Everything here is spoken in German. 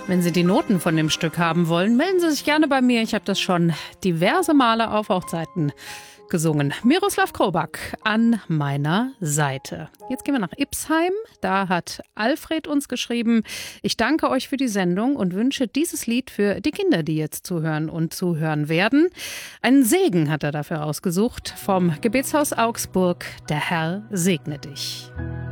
Wenn Sie die Noten von dem Stück haben wollen, melden Sie sich gerne bei mir. Ich habe das schon diverse Male auf Hochzeiten gesungen. Miroslav Krobak an meiner Seite. Jetzt gehen wir nach Ipsheim. Da hat Alfred uns geschrieben: Ich danke euch für die Sendung und wünsche dieses Lied für die Kinder, die jetzt zuhören und zuhören werden. Einen Segen hat er dafür ausgesucht vom Gebetshaus Augsburg. Der Herr segne dich.